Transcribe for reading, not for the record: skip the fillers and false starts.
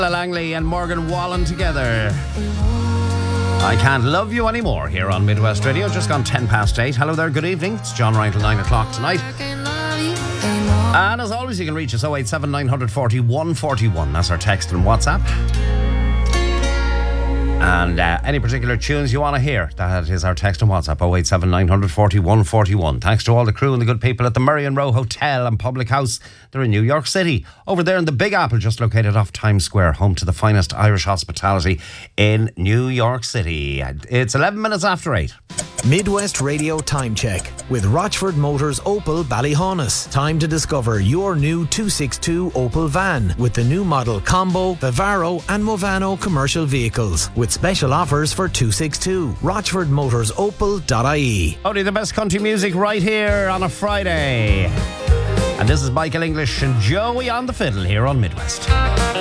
Langley and Morgan Wallen together. I Can't Love You Anymore here on Midwest Radio. Just gone 8:10. Hello there, good evening. It's John Ryan till 9 o'clock tonight. And as always, you can reach us 087 940 141. That's our text and WhatsApp. And any particular tunes you want to hear, that is our text and WhatsApp, 087 940 141. Thanks to all the crew and the good people at the Murray and Row Hotel and Public House. They're in New York City, over there in the Big Apple, just located off Times Square, home to the finest Irish hospitality in New York City. It's 11 minutes after 8. Midwest Radio Time Check with Rochford Motors Opel Ballyhaunis. Time to discover your new 262 Opel van with the new model Combo, Vivaro and Movano commercial vehicles with special offers for 262. RochfordMotorsOpel.ie. Only the best country music right here on a Friday. And this is Michael English and Joey on the fiddle here on Midwest.